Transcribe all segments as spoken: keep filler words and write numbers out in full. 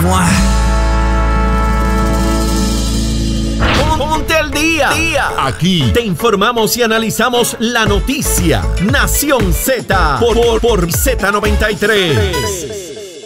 Ponte al día. día. Aquí te informamos y analizamos la noticia. Nación Z por, por, por Z noventa y tres.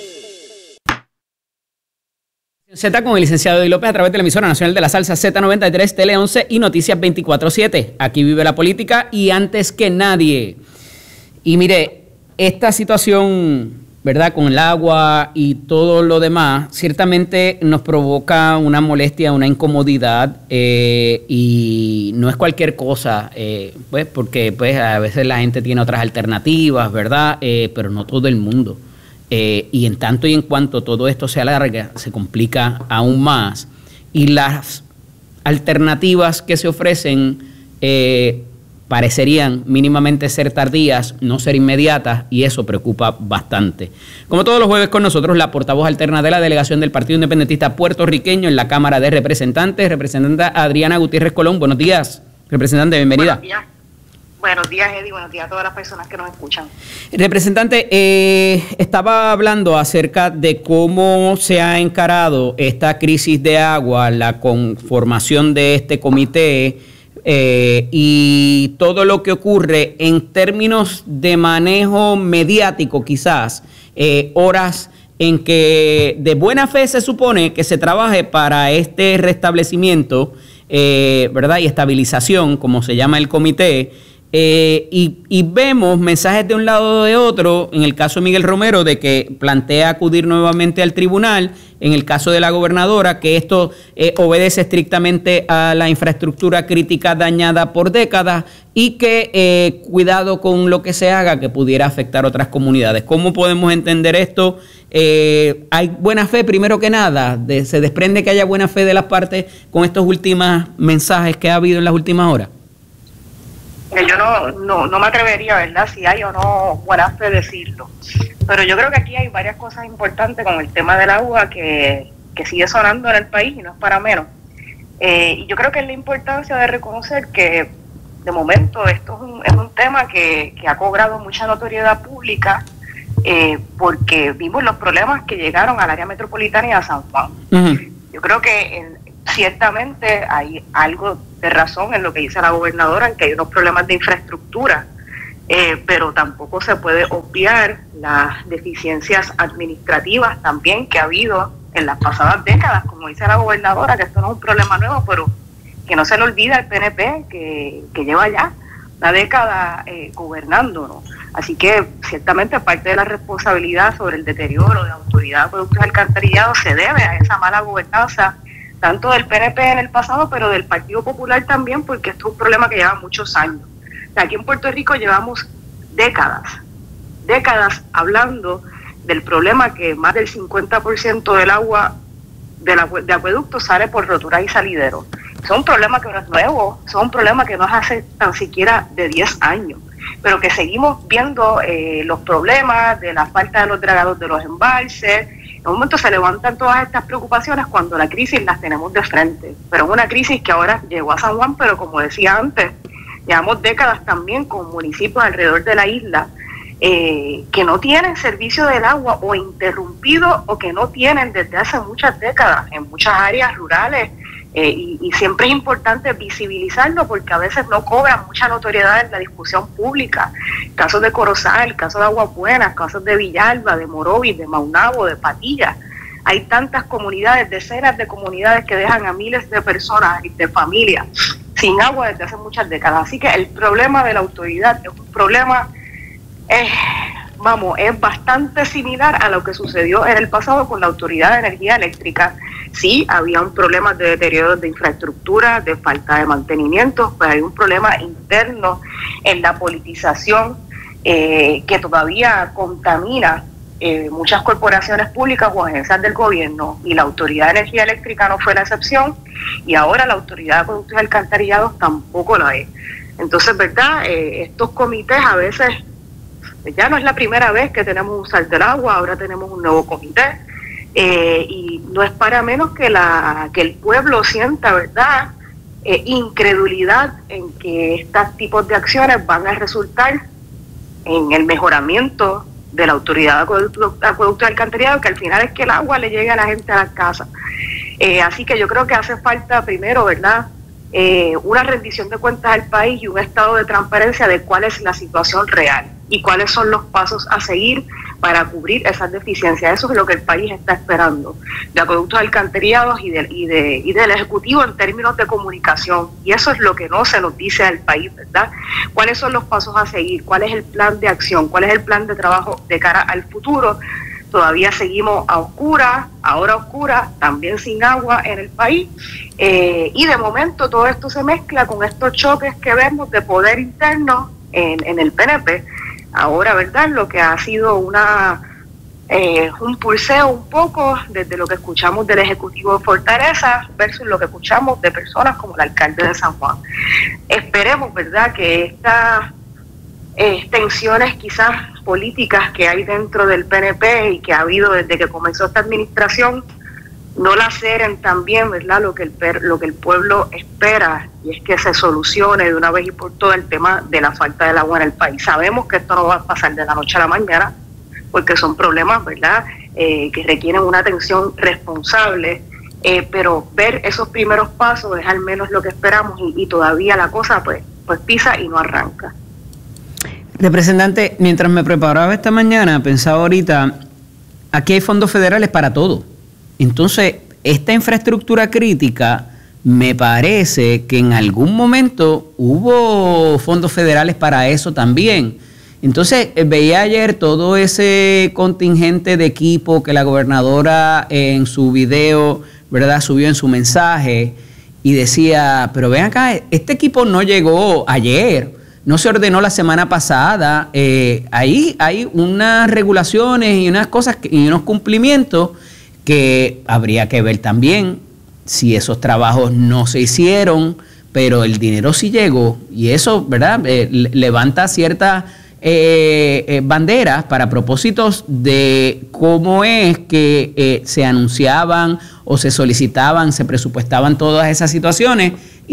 Z con el licenciado Eddie López a través de la emisora nacional de la salsa Z noventa y tres, Tele once y Noticias veinticuatro siete. Aquí vive la política y antes que nadie. Y mire, esta situación, ¿verdad?, con el agua y todo lo demás, ciertamente nos provoca una molestia, una incomodidad eh, y no es cualquier cosa, eh, pues porque pues a veces la gente tiene otras alternativas, ¿verdad?, eh, pero no todo el mundo. Eh, y en tanto y en cuanto todo esto se alarga, se complica aún más. Y las alternativas que se ofrecen eh, parecerían mínimamente ser tardías, no ser inmediatas, y eso preocupa bastante. Como todos los jueves con nosotros, la portavoz alterna de la delegación del Partido Independentista Puertorriqueño en la Cámara de Representantes, representante Adriana Gutiérrez Colón. Buenos días, representante, bienvenida. Buenos días. Buenos días, Eddie. Buenos días a todas las personas que nos escuchan. Representante, eh, estaba hablando acerca de cómo se ha encarado esta crisis de agua, la conformación de este comité eh, y todo lo que ocurre en términos de manejo mediático, quizás, eh, horas en que de buena fe se supone que se trabaje para este restablecimiento, eh, ¿verdad?, y estabilización, como se llama el comité. Eh, y, y vemos mensajes de un lado o de otro, en el caso de Miguel Romero, de que plantea acudir nuevamente al tribunal, en el caso de la gobernadora, que esto eh, obedece estrictamente a la infraestructura crítica dañada por décadas y que eh, cuidado con lo que se haga que pudiera afectar a otras comunidades. ¿Cómo podemos entender esto? Eh, ¿Hay buena fe primero que nada? De, ¿Se desprende que haya buena fe de las partes con estos últimos mensajes que ha habido en las últimas horas? Yo no, no, no me atrevería, ¿verdad?, si hay o no buena fe decirlo. Pero yo creo que aquí hay varias cosas importantes con el tema del agua que, que sigue sonando en el país y no es para menos. Eh, y yo creo que es la importancia de reconocer que, de momento, esto es un, es un tema que, que ha cobrado mucha notoriedad pública eh, porque vimos los problemas que llegaron al área metropolitana y a San Juan. Uh-huh. Yo creo que en, ciertamente hay algo de razón en lo que dice la gobernadora, en que hay unos problemas de infraestructura, eh, pero tampoco se puede obviar las deficiencias administrativas también que ha habido en las pasadas décadas, como dice la gobernadora, que esto no es un problema nuevo, pero que no se le olvida al P N P que, que lleva ya una década eh, gobernando, ¿no? Así que ciertamente parte de la responsabilidad sobre el deterioro de la autoridad de productos alcantarillados se debe a esa mala gobernanza tanto del P N P en el pasado, pero del Partido Popular también, porque esto es un problema que lleva muchos años. O sea, aquí en Puerto Rico llevamos décadas, décadas hablando del problema que más del cincuenta por ciento del agua de, la, de acueductos sale por roturas y salideros. Es un problema que no es nuevo, es un problema que no es hace tan siquiera de diez años, pero que seguimos viendo eh, los problemas de la falta de los dragados de los embalses. En un momento se levantan todas estas preocupaciones cuando la crisis las tenemos de frente, pero es una crisis que ahora llegó a San Juan, pero como decía antes, llevamos décadas también con municipios alrededor de la isla eh, que no tienen servicio del agua o interrumpido o que no tienen desde hace muchas décadas en muchas áreas rurales eh, y, y siempre es importante visibilizarlo porque a veces no cobran mucha notoriedad en la discusión pública. Casos de Corozal, casos de Aguas Buenas, casos de Villalba, de Morovis, de Maunabo, de Patillas. Hay tantas comunidades, decenas de comunidades que dejan a miles de personas y de familias sin agua desde hace muchas décadas. Así que el problema de la autoridad es un problema, eh, vamos, es bastante similar a lo que sucedió en el pasado con la Autoridad de Energía Eléctrica. Sí, había un problema de deterioro de infraestructura, de falta de mantenimiento, pero hay un problema interno en la politización eh, que todavía contamina eh, muchas corporaciones públicas o agencias del gobierno, y la Autoridad de Energía Eléctrica no fue la excepción, y ahora la Autoridad de Productos Alcantarillados tampoco la es. Entonces, ¿verdad? Eh, estos comités a veces, ya no es la primera vez que tenemos un sal del agua, ahora tenemos un nuevo comité, eh, y no es para menos que, la, que el pueblo sienta, ¿verdad?, eh, incredulidad en que estos tipos de acciones van a resultar en el mejoramiento de la autoridad de acueducto, acueducto y alcantarillado, que al final es que el agua le llegue a la gente a las casas. Eh, así que yo creo que hace falta primero, ¿verdad?, eh, una rendición de cuentas al país y un estado de transparencia de cuál es la situación real y cuáles son los pasos a seguir para cubrir esas deficiencias. Eso es lo que el país está esperando, de acueductos alcantarillados y, de, y, de, y del Ejecutivo en términos de comunicación. Y eso es lo que no se nos dice al país, ¿verdad? ¿Cuáles son los pasos a seguir? ¿Cuál es el plan de acción? ¿Cuál es el plan de trabajo de cara al futuro? Todavía seguimos a oscuras, ahora a oscuras, también sin agua en el país. Eh, y de momento todo esto se mezcla con estos choques que vemos de poder interno en, en el P N P. Ahora, ¿verdad?, lo que ha sido una eh, un pulseo un poco desde lo que escuchamos del Ejecutivo de Fortaleza versus lo que escuchamos de personas como el alcalde de San Juan. Esperemos, ¿verdad?, que estas eh, tensiones quizás políticas que hay dentro del P N P y que ha habido desde que comenzó esta administración no laceren también, ¿verdad?, lo que el lo que el pueblo espera, y es que se solucione de una vez y por todas el tema de la falta del agua en el país. Sabemos que esto no va a pasar de la noche a la mañana, porque son problemas, ¿verdad?, eh, que requieren una atención responsable, eh, pero ver esos primeros pasos es al menos lo que esperamos, y, y todavía la cosa pues, pues pisa y no arranca. Representante, mientras me preparaba esta mañana, pensaba ahorita, aquí hay fondos federales para todo. Entonces, esta infraestructura crítica, me parece que en algún momento hubo fondos federales para eso también. Entonces, veía ayer todo ese contingente de equipo que la gobernadora en su video, ¿verdad?, subió en su mensaje y decía, pero ven acá, este equipo no llegó ayer, no se ordenó la semana pasada, eh, ahí hay unas regulaciones y unas cosas que, y unos cumplimientos que habría que ver también si esos trabajos no se hicieron, pero el dinero sí llegó, y eso, ¿verdad?, eh, levanta ciertas eh, eh, banderas para propósitos de cómo es que eh, se anunciaban o se solicitaban, se presupuestaban todas esas situaciones,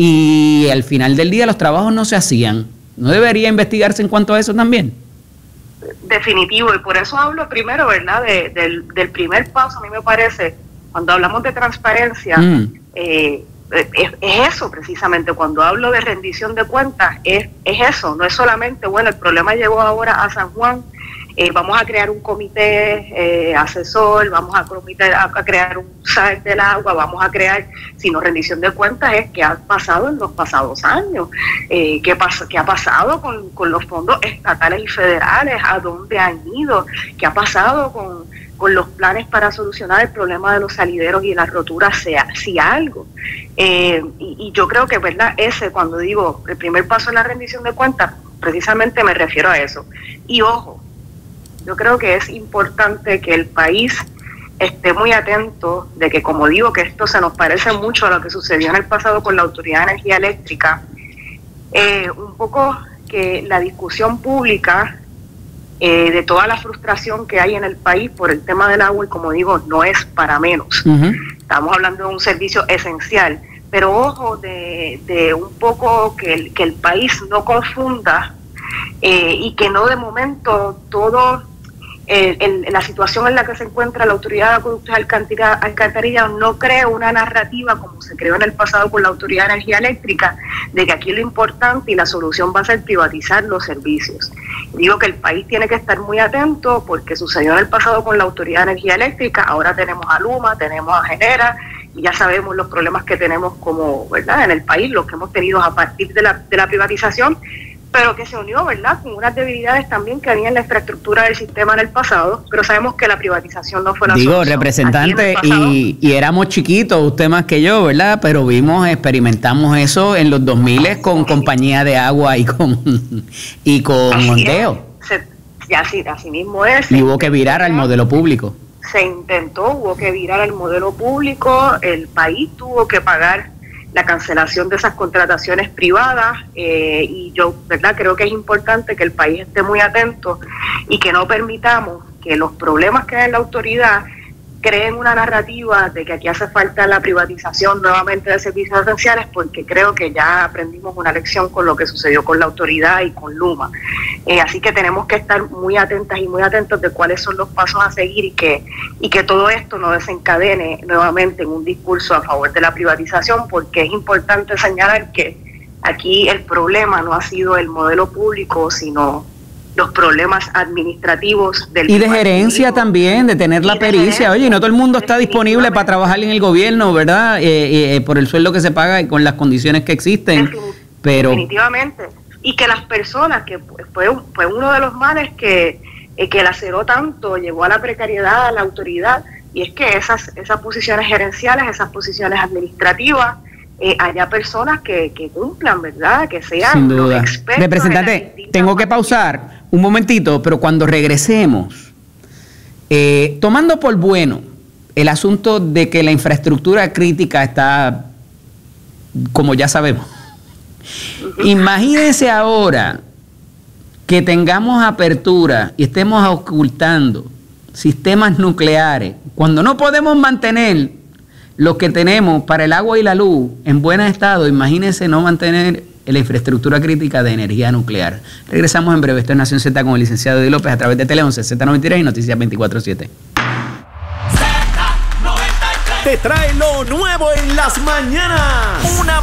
y al final del día los trabajos no se hacían. ¿No debería investigarse en cuanto a eso también? Definitivo, y por eso hablo primero, ¿verdad?, de, del, del primer paso. A mí me parece, cuando hablamos de transparencia, mm. eh, es, es eso precisamente, cuando hablo de rendición de cuentas, es, es eso, no es solamente, bueno, el problema llegó ahora a San Juan, eh, vamos a crear un comité eh, asesor, vamos a, comité, a, a crear un S A E del agua, vamos a crear, sino rendición de cuentas es qué ha pasado en los pasados años, eh, qué, pas, qué ha pasado con, con los fondos estatales y federales, a dónde han ido, qué ha pasado con, con los planes para solucionar el problema de los salideros y las roturas, sea, si algo. Eh, y, y yo creo que, ¿verdad?, ese, cuando digo el primer paso en la rendición de cuentas, precisamente me refiero a eso. Y ojo, yo creo que es importante que el país esté muy atento de que, como digo, que esto se nos parece mucho a lo que sucedió en el pasado con la Autoridad de Energía Eléctrica, eh, un poco que la discusión pública eh, de toda la frustración que hay en el país por el tema del agua, y como digo, no es para menos. Uh-huh. Estamos hablando de un servicio esencial, pero ojo de, de un poco que el, que el país no confunda eh, y que no de momento todo... Eh, en, en la situación en la que se encuentra la Autoridad de Acueductos y Alcantarillados no cree una narrativa como se creó en el pasado con la Autoridad de Energía Eléctrica, de que aquí lo importante y la solución va a ser privatizar los servicios. Digo que el país tiene que estar muy atento, porque sucedió en el pasado con la Autoridad de Energía Eléctrica, ahora tenemos a Luma, tenemos a Genera, y ya sabemos los problemas que tenemos como, ¿verdad?, en el país, los que hemos tenido a partir de la, de la privatización, pero que se unió, ¿verdad?, con unas debilidades también que había en la infraestructura del sistema en el pasado, pero sabemos que la privatización no fue la Digo, solución. Digo, representante, y, y éramos chiquitos, usted más que yo, ¿verdad?, pero vimos, experimentamos eso en los dos mil con sí. Compañía de Agua y con y con Ondeo. Y así, así mismo es. Y hubo que virar al modelo público. Se intentó, hubo que virar al modelo público, el país tuvo que pagar la cancelación de esas contrataciones privadas, eh, y yo, ¿verdad?, creo que es importante que el país esté muy atento y que no permitamos que los problemas que hay en la autoridad creen una narrativa de que aquí hace falta la privatización nuevamente de servicios esenciales, porque creo que ya aprendimos una lección con lo que sucedió con la autoridad y con Luma. Eh, así que tenemos que estar muy atentas y muy atentos de cuáles son los pasos a seguir y que, y que todo esto no desencadene nuevamente en un discurso a favor de la privatización, porque es importante señalar que aquí el problema no ha sido el modelo público, sino los problemas administrativos del y de gerencia también, de tener la pericia. Oye, y no todo el mundo está disponible para trabajar en el gobierno, ¿verdad? Eh, eh, por el sueldo que se paga y con las condiciones que existen. Definitivamente, pero definitivamente. Y que las personas, que fue, fue uno de los males que, eh, que laceró tanto, llevó a la precariedad, a la autoridad, y es que esas, esas posiciones gerenciales, esas posiciones administrativas, Eh, haya personas que, que cumplan, ¿verdad? Que sean sin duda. Los expertos. Representante, tengo que pausar un momentito, pero cuando regresemos, eh, tomando por bueno el asunto de que la infraestructura crítica está, como ya sabemos, uh-huh. Imagínense ahora que tengamos apertura y estemos ocultando sistemas nucleares, cuando no podemos mantener lo que tenemos para el agua y la luz en buen estado. Imagínense no mantener la infraestructura crítica de energía nuclear. Regresamos en breve. Esto es Nación Z con el licenciado Eddie López a través de Tele once, Z noventa y tres y Noticias veinticuatro siete. Te trae lo nuevo en las mañanas. Una